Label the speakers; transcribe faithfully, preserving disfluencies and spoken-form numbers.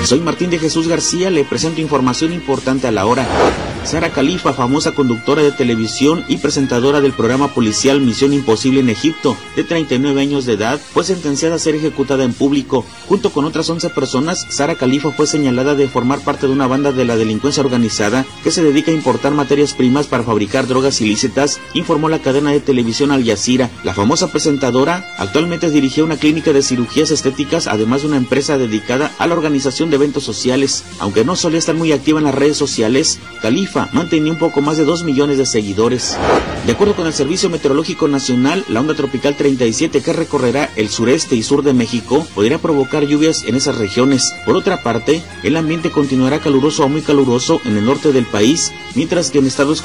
Speaker 1: Soy Martín de Jesús García, le presento información importante a la hora. Sara Khalifa, famosa conductora de televisión y presentadora del programa policial Misión Imposible en Egipto, de treinta y nueve años de edad, fue sentenciada a ser ejecutada en público. Junto con otras once personas, Sara Khalifa fue señalada de formar parte de una banda de la delincuencia organizada que se dedica a importar materias primas para fabricar drogas ilícitas, informó la cadena de televisión Al Jazeera. La famosa presentadora actualmente dirigía una clínica de cirugías estéticas, además de una empresa dedicada a la organización de eventos sociales. Aunque no solía estar muy activa en las redes sociales, Khalifa mantenía un poco más de dos millones de seguidores. De acuerdo con el Servicio Meteorológico Nacional, la onda tropical treinta y siete, que recorrerá el sureste y sur de México, podría provocar lluvias en esas regiones. Por otra parte, el ambiente continuará caluroso o muy caluroso en el norte del país, mientras que en estados